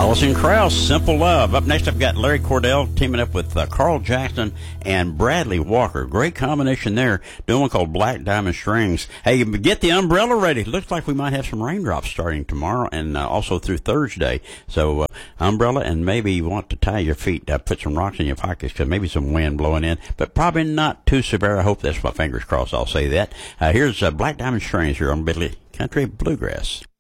Alison Krauss, Simple Love. Up next, I've got Larry Cordell teaming up with Carl Jackson and Bradley Walker. Great combination there, doing one called Black Diamond Strings. Hey, get the umbrella ready. Looks like we might have some raindrops starting tomorrow and also through Thursday. So umbrella, and maybe you want to tie your feet, put some rocks in your pockets because maybe some wind blowing in, but probably not too severe. I hope that's my fingers crossed. I'll say that. Here's Black Diamond Strings here on Billy Country Bluegrass.